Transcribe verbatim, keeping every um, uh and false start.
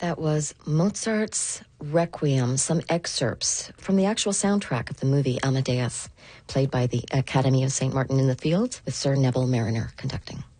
That was Mozart's Requiem, some excerpts from the actual soundtrack of the movie Amadeus, played by the Academy of Saint Martin in the Fields, with Sir Neville Mariner conducting.